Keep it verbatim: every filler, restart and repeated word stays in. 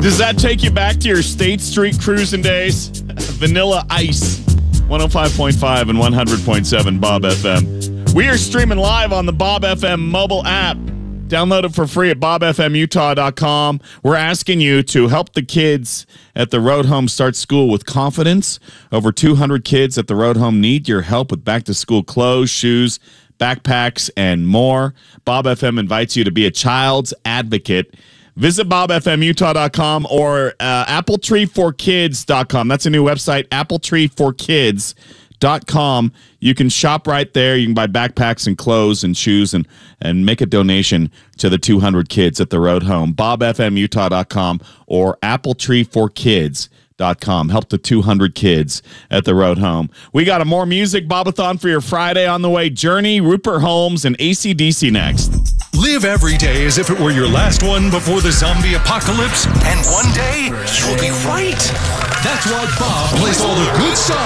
Does that take you back to your State Street cruising days? Vanilla Ice, one oh five point five and one hundred point seven Bob F M. We are streaming live on the Bob F M mobile app. Download it for free at bob f m utah dot com. We're asking you to help the kids at the Road Home start school with confidence. Over two hundred kids at the Road Home need your help with back-to-school clothes, shoes, backpacks, and more. Bob F M invites you to be a child's advocate. Visit bob f m utah dot com or uh, apple tree for kids dot com. That's a new website, apple tree for kids dot com. You can shop right there. You can buy backpacks and clothes and shoes and, and make a donation to the two hundred kids at the Road Home. bob f m utah dot com or apple tree for kids dot com. Help the two hundred kids at the Road Home. We got a more music Bobathon for your Friday on the way. Journey, Rupert Holmes, and A C D C next. Live every day as if it were your last one before the zombie apocalypse, and one day you'll be right. That's why Bob plays all the good songs.